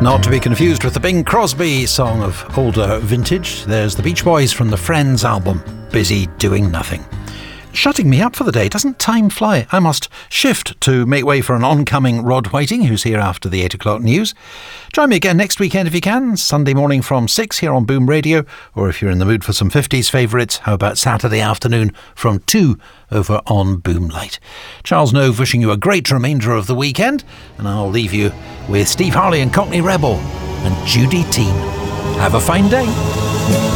Not to be confused with the Bing Crosby song of older vintage. There's the Beach Boys from the Friends album, Busy Doing Nothing. Shutting me up for the day. Doesn't time fly? I must shift to make way for an oncoming Rod Whiting, who's here after the 8 o'clock news. Join me again next weekend if you can, Sunday morning from 6 here on Boom Radio, or if you're in the mood for some 50s favourites, how about Saturday afternoon from 2 over on Boomlight. Charles Nove wishing you a great remainder of the weekend, and I'll leave you with Steve Harley and Cockney Rebel and Judy Teen. Have a fine day.